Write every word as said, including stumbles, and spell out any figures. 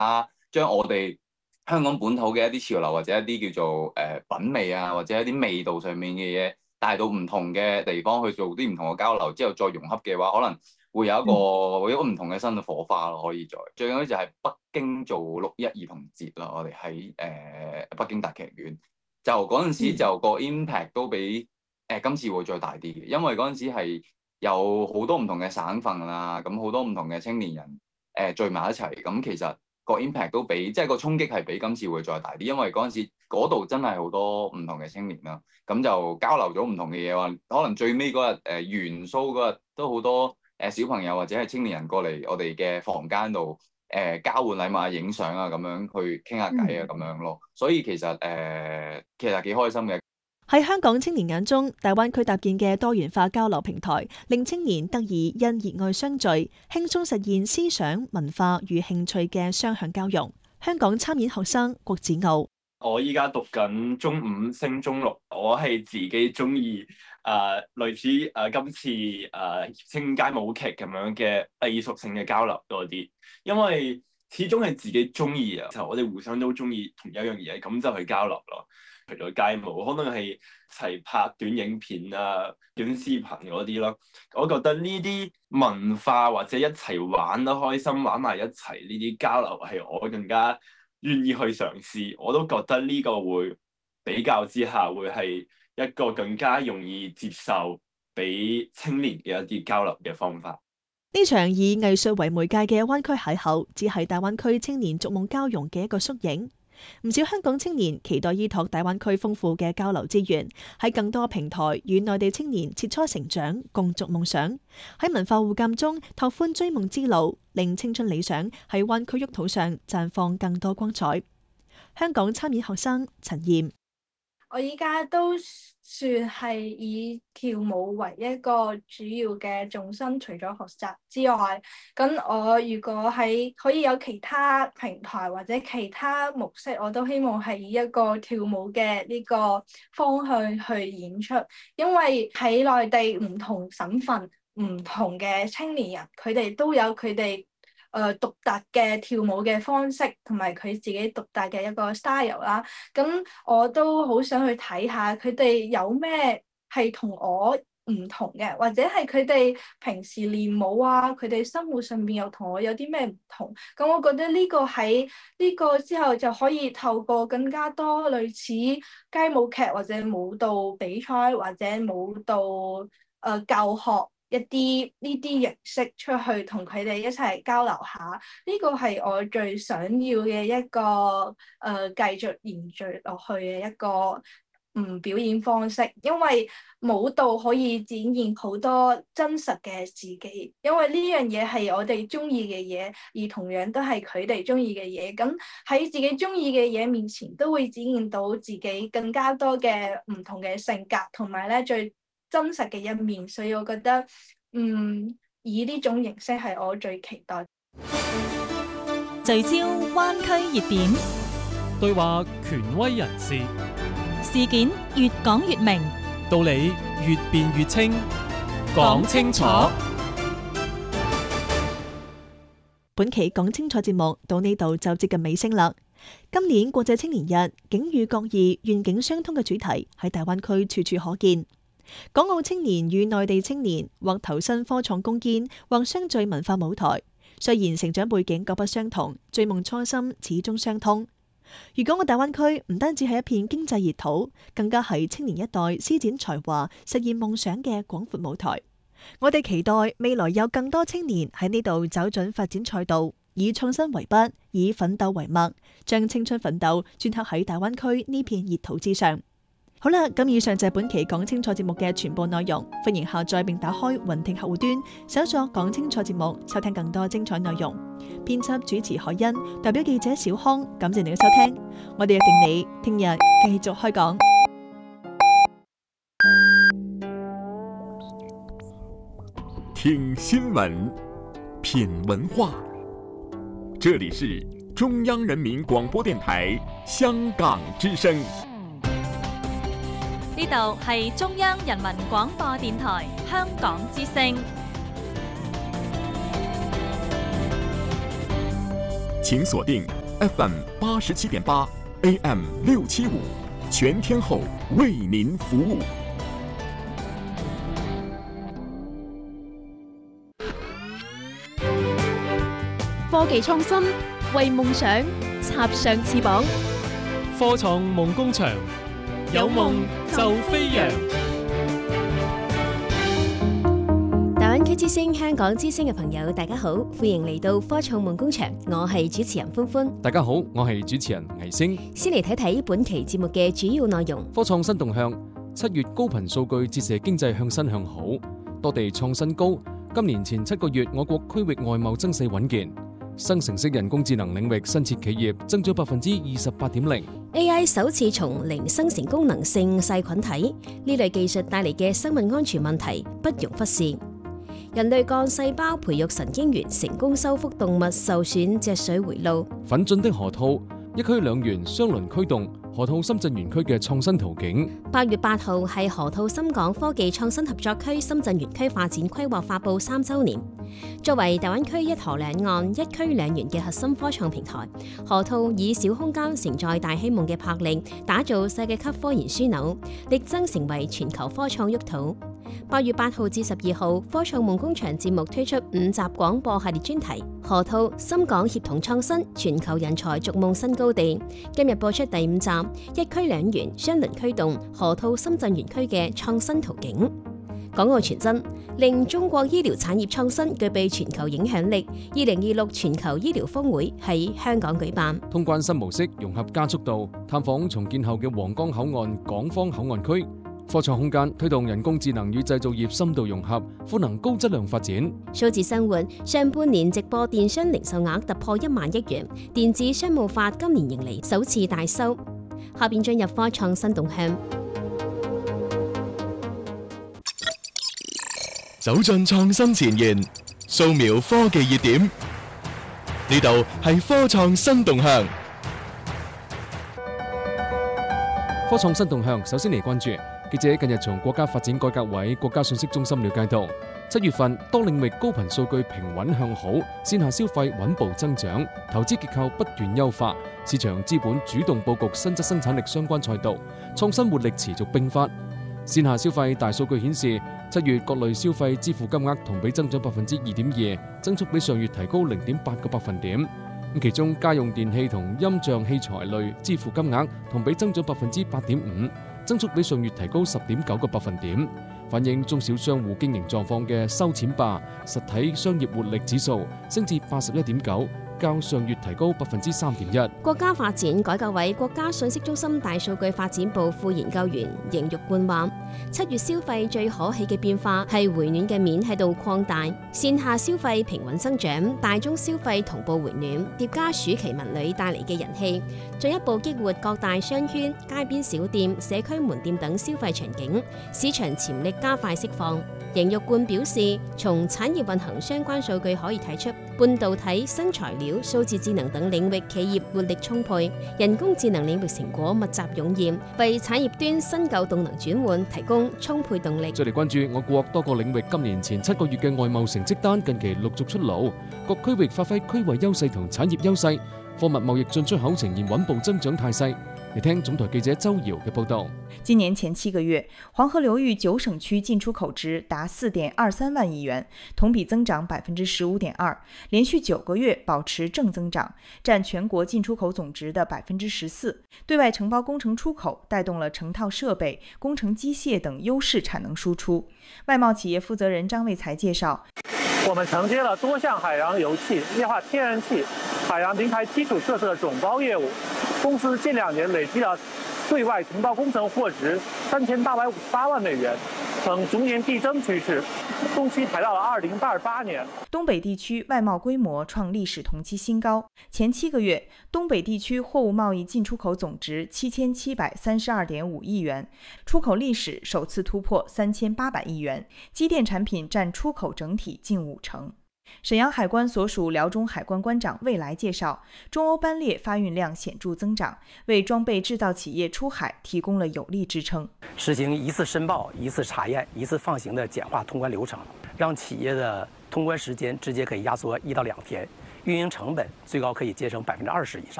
將我哋香港本土嘅一啲潮流或者一啲叫做誒、呃、品味啊，或者一啲味道上面嘅嘢帶到唔同嘅地方去做啲唔同嘅交流，之後再融合嘅話，可能會有一個會有一個唔同嘅新嘅火花咯。可以再最緊要就係北京做六一兒童節啦，我哋喺誒北京大劇院，就嗰陣時就個 impact 都比誒、呃、今次會再大啲嘅，因為嗰陣時係有好多唔同嘅省份啦，咁好多唔同嘅青年人誒、呃、聚埋一齊，咁其實個 impact 都比即係個衝擊係比今次會再大啲，因為嗰陣時嗰度真係好多唔同嘅青年啦，咁就交流咗唔同嘅嘢話，可能最尾嗰日誒元蘇嗰日都好多誒小朋友或者係青年人過嚟我哋嘅房間度誒、呃、交換禮物啊、影相啊咁樣去傾下偈啊咁樣咯，所以其實誒、呃、其實幾開心嘅。 喺香港青年眼中，大灣區搭建嘅多元化交流平台，令青年得以因熱愛相聚，輕鬆實現思想、文化與興趣嘅雙向交融。香港參演學生郭子傲： 我依家讀緊中五升中六，我係自己中意誒類似誒、呃、今次誒、呃、青街舞劇咁樣嘅藝術性嘅交流多啲，因為始終係自己中意啊，就我哋互相都中意同一樣嘢，咁就去交流咯。除咗街舞，可能係一齊拍短影片啊、短視頻嗰啲咯。我覺得呢啲文化或者一齊玩得開心、玩埋一齊呢啲交流係我更加願意去嘗試。我都覺得呢個會比較之下會係一個更加容易接受俾青年嘅一啲交流嘅方法。 呢場以藝術為媒介嘅灣區邂逅，只係大灣區青年逐夢交融嘅一個縮影。唔少香港青年期待依託大灣區豐富嘅交流資源，喺更多平台與內地青年切磋成長，共築夢想。喺文化互鑑中拓寬追夢之路，令青春理想喺灣區沃土上綻放更多光彩。香港參演學生陳彥： 我依家都算係以跳舞為一個主要嘅重心，除咗學習之外，咁我如果喺可以有其他平台或者其他模式，我都希望係以一個跳舞嘅呢個方向去演出，因為喺內地唔同省份、唔同嘅青年人，佢哋都有佢哋誒獨特嘅跳舞嘅方式，同埋佢自己獨特嘅一個 style 啦。咁我都好想去睇下佢哋有咩係同我唔同嘅，或者係佢哋平時練舞啊，佢哋生活上面又同我有啲咩唔同。咁我覺得呢個喺呢個之後就可以透過更加多類似街舞劇或者舞蹈比賽或者舞蹈誒、呃、教學。一啲呢啲形式出去同佢哋一齊交流下，呢個係我最想要嘅一個誒、呃、繼續延續落去嘅一個嗯表演方式，因為舞蹈可以展現好多真實嘅自己，因為呢樣嘢係我哋中意嘅嘢，而同樣都係佢哋中意嘅嘢。咁喺自己中意嘅嘢面前，都會展現到自己更加多嘅唔同嘅性格，同埋咧最真實嘅一面，所以我覺得，嗯，以呢種形式係我最期待。 聚焦灣區熱點， 對話權威人士， 事件越講越明， 道理越辯越清，講清楚。 本期講清楚節目到呢度就接近尾聲啦。今年國際青年日，境遇各異、願景相通嘅主題喺大灣區處處可見。港澳青年與內地青年或投身科創攻堅，或相聚文化舞台。雖然成長背景各不相同，追夢初心始終相通。粵港澳大灣區唔單止係一片經濟熱土，更加係青年一代施展才華、實現夢想嘅廣闊舞台。我哋期待未來有更多青年喺呢度走準發展賽道，以創新為筆，以奮鬥為脈，將青春奮鬥鐫刻喺大灣區呢片熱土之上。好啦，咁以上就係本期講清楚節目嘅全部內容。歡迎下載並打開雲聽客戶端，搜索講清楚節目，收聽更多精彩內容。編輯主持海欣，代表記者小康，感謝你嘅收聽。我哋約定你聽日繼續開講。 聽新聞，品文化，這裡是中央人民廣播電台香港之聲。 呢度係中央人民廣播電台香港之聲。 请锁定 F M 八十七点八 A M 六七五，全天候为您服务。 科技創新，為夢想插上翅膀。 科創夢工場，有夢就飛揚。 大灣區之星、香港之星嘅朋友，大家好，歡迎嚟到科創夢工場，我係主持人歡歡。 大家好，我係主持人倪星。 先嚟睇睇本期節目嘅主要內容。 科創新動向，七月高頻數據折射經濟向新向好，多地創新高。今年前七個月，我國區域外貿增勢穩健。生成式人工智能領域新設企業增長百分之二十八點零。 A I 首次從零生成功能性細菌體，呢類技術帶嚟嘅生物安全問題不容忽視。人類幹細胞培育神經元成功修復動物受損脊髓回路。 奮進的河套，一區兩園雙輪驅動河套深圳園區嘅創新途徑。 八月八號係河套深港科技創新合作區深圳園區發展規劃發佈三週年。作為大灣區一河兩岸一區兩園嘅核心科創平台，河套以小空間承載大希望嘅魄力，打造世界級科研樞紐，力爭成為全球科創沃土。八月八號至十二號，科創夢工場節目推出五集廣播系列專題，河套深港協同創新，全球人才逐夢新高地。今日播出第五集，一區兩園雙輪驅動河套深圳園區嘅創新途徑。港澳傳真令中國醫療產業創新具備全球影響力。二零二六全球醫療峰會喺香港舉辦。 通關新模式融合加速度，探訪重建後嘅皇崗口岸港方口岸區。科創空間推動人工智能與製造業深度融合，賦能高質量發展。 數字生活上半年直播電商零售額突破一萬億元，電子商務法今年迎嚟首次大收。下邊進入科創新動向。 走進創新前沿，掃描科技熱點，呢度係科創新動向。 科創新動向，首先嚟關注。記者近日從國家發展改革委國家信息中心了解到，七月份多領域高頻數據平穩向好，線下消費穩步增長，投資結構不斷優化，市場資本主動佈局新質生產力相關賽道，創新活力持續迸發。線下消費大數據顯示，七月各類消費支付金額同比增長百分之二點二，增速比上月提高零點八個百分點。咁其中家用電器同音像器材類支付金額同比增長百分之八點五。增速比上月提高十點九個百分點，反映中小商戶經營狀況嘅收錢霸實體商業活力指數升至八十一點九，較上月提高百分之三點一。 國家發展改革委國家信息中心大數據發展部副研究員邢玉冠話：七月消費最可喜嘅變化係回暖嘅面喺度擴大，線下消費平穩增長，大宗消費同步回暖，疊加暑期文旅帶嚟嘅人氣，進一步激活各大商圈、街邊小店、社區門店等消費場景，市場潛力加快釋放。邢玉冠表示，從產業運行相關數據可以睇出，半導體、新材料、數字智能等領域企業活力充沛，人工智能領域成果密集湧現，為產業端新舊動能轉換提供充沛動力。 再嚟關注我國多個領域今年前七個月嘅外貿成績單，近期陸續出爐，各區域發揮區位優勢同產業優勢，貨物貿易進出口呈現穩步增長態勢。嚟聽總台記者周瑤嘅報道。 今年前七個月，黃河流域九省區進出口值達四點二三萬億元，同比增長百分之十五點二，連續九個月保持正增長，佔全國進出口總值的百分之十四。對外承包工程出口帶動了成套設備、工程機械等優勢產能輸出。外貿企業負責人張衛才介紹， 我們承接了多項海洋油氣、液化天然氣、海洋平台基礎設施的總包業務。公司近兩年累計了對外承包工程貨值三千八百五十八萬美元，呈逐年遞增趨勢，中期排到了二零二八年。 東北地區外貿規模創歷史同期新高，前七個月，東北地區貨物貿易進出口總值七千七百三十二點五億元，出口歷史首次突破三千八百億元，機電產品佔出口整體近五成。瀋陽海關所屬遼中海關關長魏來介紹，中歐班列發運量顯著增長，為裝備製造企業出海提供了有力支撐。 實行一次申報、一次查驗、一次放行的簡化通關流程，讓企業的通關時間直接可以壓縮一到兩天， 运营成本最高可以节省百分之二十以上。